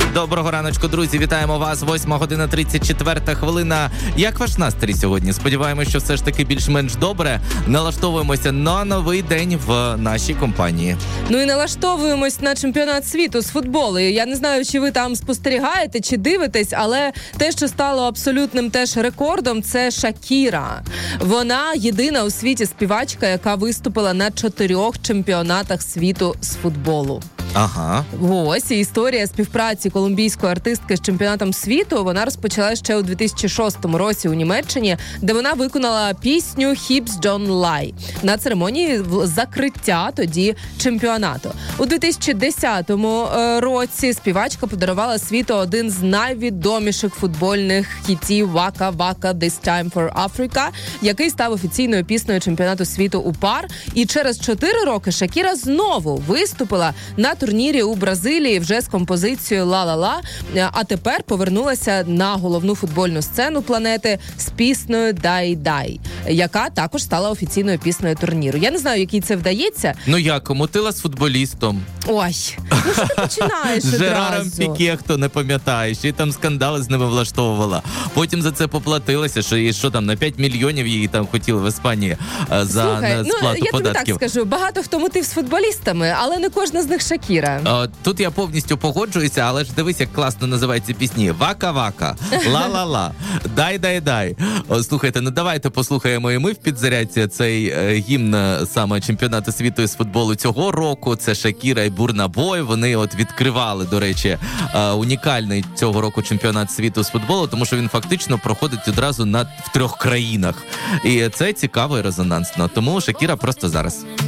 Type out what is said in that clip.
Доброго раночку, друзі. Вітаємо вас. 8:34. Як ваш настрій сьогодні? Сподіваємося, що все ж таки більш-менш добре. Налаштовуємося на новий день в нашій компанії. Ну і налаштовуємось на чемпіонат світу з футболу. Я не знаю, чи ви там спостерігаєте, чи дивитесь, але те, що стало абсолютним теж рекордом, це Шакіра. Вона єдина у світі співачка, яка виступила на 4 чемпіонатах світу з футболу. Ага. Ось і історія співпраці колумбійської артистки з чемпіонатом світу, вона розпочалася ще у 2006 році у Німеччині, де вона виконала пісню «Hips Don't Lie» на церемонії закриття тоді чемпіонату. У 2010 році співачка подарувала світу один з найвідоміших футбольних хітів «Waka Waka This Time for Africa», який став офіційною піснею чемпіонату світу у пар. І через 4 роки Шакіра знову виступила на турнірі у Бразилії вже з композицією «Ла-ла-ла», а тепер повернулася на головну футбольну сцену планети з піснею «Дай-дай», яка також стала офіційною піснею турніру. Я не знаю, якій це вдається. Ну як, мутила з футболістом. Ой, ну що ти починаєш з Жераром одразу? Піке, хто не пам'ятає, ще й там скандали з ними влаштовувала. Потім за це поплатилася, що там на 5 мільйонів її там хотіли в Іспанії за Слухай, сплату я податків. тобі так скажу, багато хто мутив з футболістами, але не кожна з них Шакіра. Тут я повністю погоджуюся, але ж дивись, як класно називаються пісні. Вака-вака, ла-ла-ла, дай-дай-дай. Слухайте, ну давайте послухаємо і ми в підзарядці цей гімн саме чемпіонату світу з футболу цього року. Це Шакіра і Бурна Бой. Вони от відкривали, до речі, унікальний цього року чемпіонат світу з футболу, тому що він фактично проходить одразу в 3 країнах. І це цікаво і резонансно. Тому Шакіра просто зараз.